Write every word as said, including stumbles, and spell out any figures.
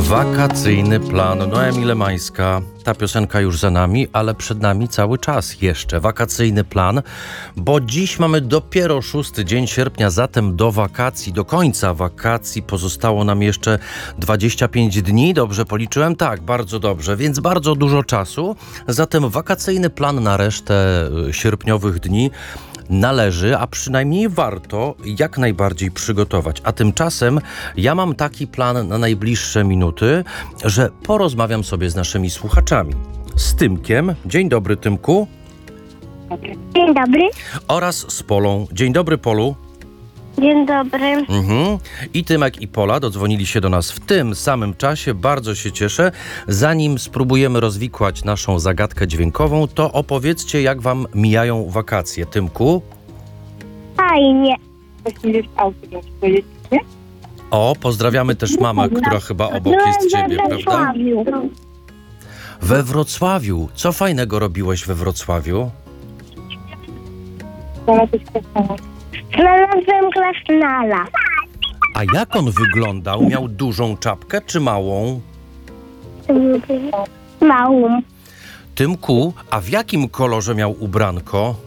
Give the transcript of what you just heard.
Wakacyjny plan, Noemi Lemańska. Ta piosenka już za nami, ale przed nami cały czas jeszcze wakacyjny plan, bo dziś mamy dopiero szósty dzień sierpnia, zatem do wakacji, do końca wakacji pozostało nam jeszcze dwadzieścia pięć dni. Dobrze policzyłem? Tak, bardzo dobrze, więc bardzo dużo czasu. Zatem wakacyjny plan na resztę sierpniowych dni należy, a przynajmniej warto jak najbardziej przygotować. A tymczasem ja mam taki plan na najbliższe minuty, że porozmawiam sobie z naszymi słuchaczami. Z Tymkiem. Dzień dobry, Tymku. Dzień dobry. Oraz z Polą. Dzień dobry, Polu. Dzień dobry. Mhm. I Tymek, i Pola dodzwonili się do nas w tym samym czasie. Bardzo się cieszę. Zanim spróbujemy rozwikłać naszą zagadkę dźwiękową, to opowiedzcie, jak wam mijają wakacje. Tymku? Fajnie. O, pozdrawiamy też mamę, która chyba obok jest ciebie, prawda? We Wrocławiu. Co fajnego robiłeś we Wrocławiu? Znalazłem krasnala. A jak on wyglądał? Miał dużą czapkę czy małą? Małą. Tymku, a w jakim kolorze miał ubranko?